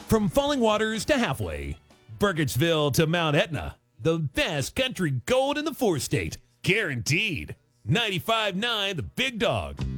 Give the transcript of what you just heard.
From Falling Waters to Halfway, Burkittsville to Mount Etna, the best country gold in the four-state, guaranteed. 95.9 The Big Dog.